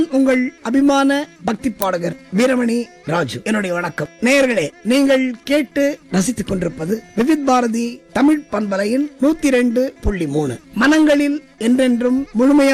உங்கள் அபிமான பக்தி பாடகர் வீரமணி ராஜு. என்னுடைய வணக்கம். நேயர்களே, நீங்கள் கேட்டு ரசித்துக் கொண்டிருப்பது விவித் பாரதி தமிழ் பண்பலையின் 102.3 மனங்களில் என்றென்றும் முழுமையாக